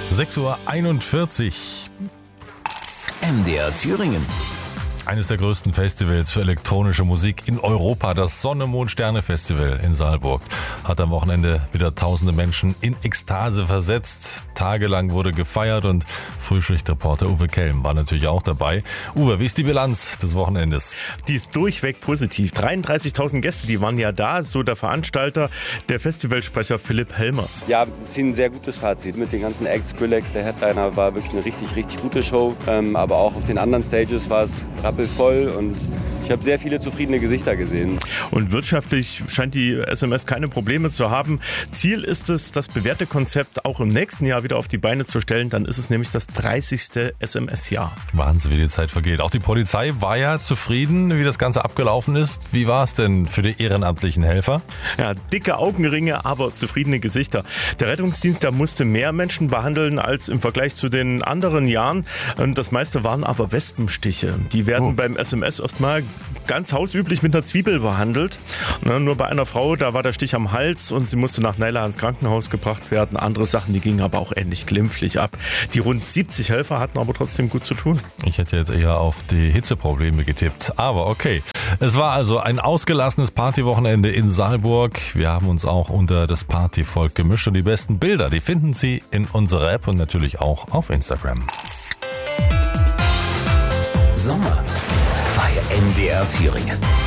6:41 Uhr. MDR Thüringen. Eines der größten Festivals für elektronische Musik in Europa, das Sonne-Mond-Sterne-Festival in Saalburg, hat am Wochenende wieder tausende Menschen in Ekstase versetzt. Tagelang wurde gefeiert und Frühschichtreporter Uwe Kelm war natürlich auch dabei. Uwe, wie ist die Bilanz des Wochenendes? Die ist durchweg positiv. 33.000 Gäste, die waren ja da, so der Veranstalter, der Festivalsprecher Philipp Helmers. Ja, wir ziehen ein sehr gutes Fazit. Mit den ganzen Acts, Skrillex, der Headliner, war wirklich eine richtig, richtig gute Show. Aber auch auf den anderen Stages war es rappelvoll und ich habe sehr viele zufriedene Gesichter gesehen. Und wirtschaftlich scheint die SMS keine Probleme zu haben. Ziel ist es, das bewährte Konzept auch im nächsten Jahr wieder auf die Beine zu stellen. Dann ist es nämlich das 30. SMS-Jahr. Wahnsinn, wie die Zeit vergeht. Auch die Polizei war ja zufrieden, wie das Ganze abgelaufen ist. Wie war es denn für die ehrenamtlichen Helfer? Ja, dicke Augenringe, aber zufriedene Gesichter. Der Rettungsdienst, der musste mehr Menschen behandeln als im Vergleich zu den anderen Jahren. Das meiste waren aber Wespenstiche. Die werden beim SMS erstmal ganz hausüblich mit einer Zwiebel behandelt. Nur bei einer Frau, da war der Stich am Hals und sie musste nach Neila ins Krankenhaus gebracht werden. Andere Sachen, die gingen aber auch ähnlich glimpflich ab. Die rund 70 Helfer hatten aber trotzdem gut zu tun. Ich hätte jetzt eher auf die Hitzeprobleme getippt. Aber okay. Es war also ein ausgelassenes Partywochenende in Saalburg. Wir haben uns auch unter das Partyvolk gemischt und die besten Bilder, die finden Sie in unserer App und natürlich auch auf Instagram. Sommer bei MDR Thüringen.